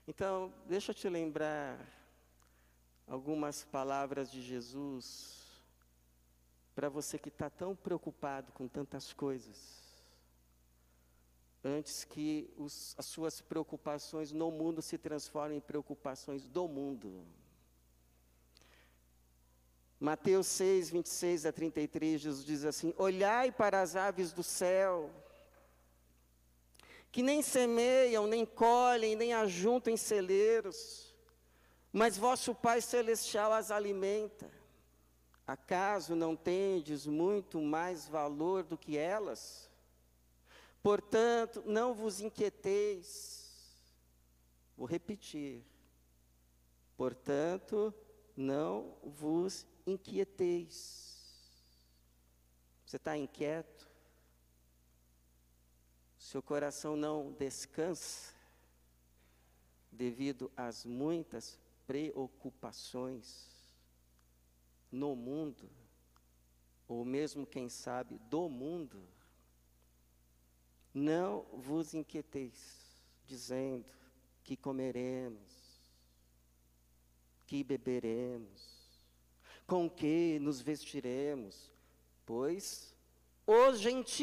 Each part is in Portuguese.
Então, deixa eu te lembrar algumas palavras de Jesus para você que está tão preocupado com tantas coisas, antes que as suas preocupações no mundo se transformem em preocupações do mundo. Mateus 6, 26 a 33, Jesus diz assim: olhai para as aves do céu, que nem semeiam, nem colhem, nem ajuntam em celeiros, mas vosso Pai Celestial as alimenta. Acaso não tendes muito mais valor do que elas? Portanto, não vos inquieteis. Vou repetir. Portanto, não vos inquieteis. Você está inquieto? Seu coração não descansa devido às muitas preocupações no mundo, ou mesmo, quem sabe, do mundo? Não vos inquieteis, dizendo: que comeremos, que beberemos, com que nos vestiremos, pois os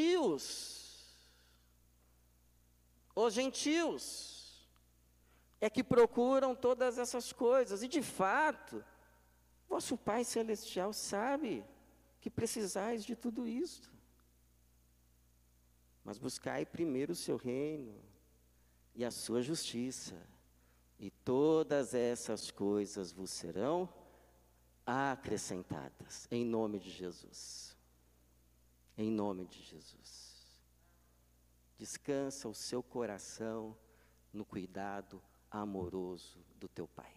gentios é que procuram todas essas coisas, e de fato, vosso Pai Celestial sabe que precisais de tudo isto. Mas buscai primeiro o seu reino e a sua justiça, e todas essas coisas vos serão acrescentadas, em nome de Jesus. Em nome de Jesus. Descansa o seu coração no cuidado amoroso do teu Pai.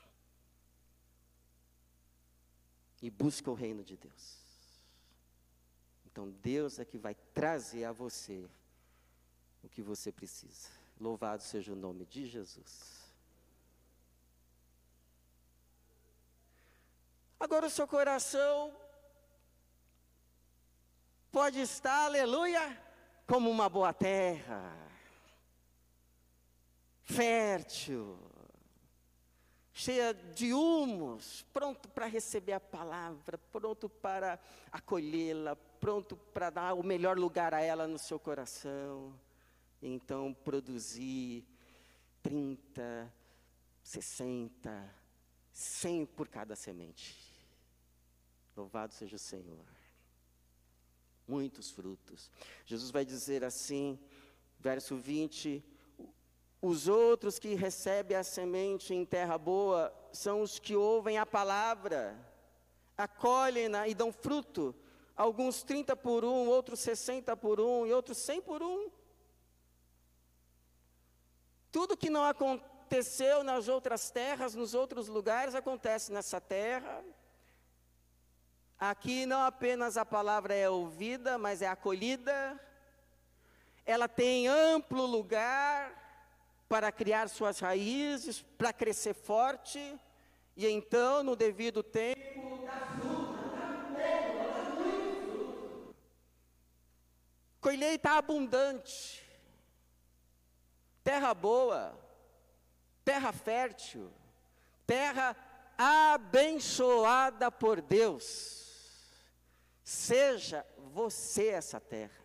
E busca o reino de Deus. Então Deus é que vai trazer a você o que você precisa. Louvado seja o nome de Jesus. Agora o seu coração pode estar, aleluia, como uma boa terra, fértil, cheia de humus, pronto para receber a palavra, pronto para acolhê-la, pronto para dar o melhor lugar a ela no seu coração. Então produzir 30, 60, 100 por cada semente. Louvado seja o Senhor. Muitos frutos. Jesus vai dizer assim, verso 20: os outros que recebem a semente em terra boa são os que ouvem a palavra, acolhem-na e dão fruto, alguns 30 por um, outros 60 por um e outros 100 por um. Tudo que não aconteceu nas outras terras, nos outros lugares, acontece nessa terra. Aqui não apenas a palavra é ouvida, mas é acolhida. Ela tem amplo lugar para criar suas raízes, para crescer forte, e então, no devido tempo, dá muito fruto. Colheita abundante, terra boa, terra fértil, terra abençoada por Deus. Seja você essa terra.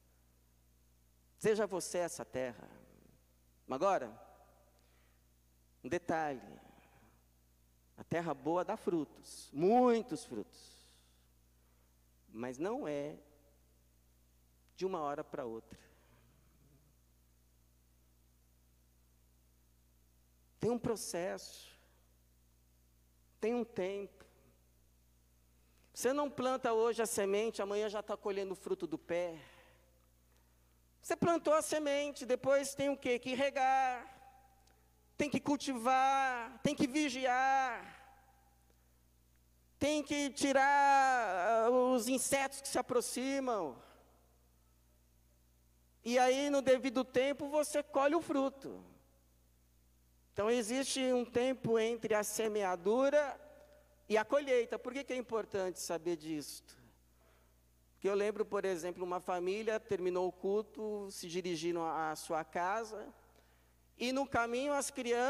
Seja você essa terra. Agora, um detalhe: a terra boa dá frutos, muitos frutos, mas não é de uma hora para outra. Tem um processo, tem um tempo. Você não planta hoje a semente, amanhã já está colhendo o fruto do pé. Você plantou a semente, depois tem o quê? Que regar, tem que cultivar, tem que vigiar, tem que tirar os insetos que se aproximam. E aí, no devido tempo, você colhe o fruto. Então, existe um tempo entre a semeadura e a colheita. Por que é importante saber disto? Porque eu lembro, por exemplo, uma família terminou o culto, se dirigiram à sua casa, e no caminho as crianças